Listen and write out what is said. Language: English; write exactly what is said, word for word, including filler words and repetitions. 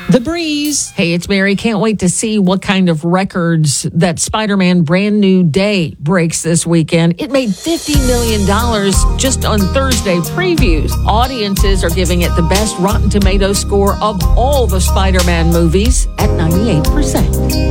The Breeze. Hey, it's Mary. Can't wait to see what kind of records that Spider-Man Brand New Day breaks this weekend. It made fifty million dollars just on Thursday previews. Audiences are giving it the best Rotten Tomatoes score of all the Spider-Man movies at ninety-eight percent.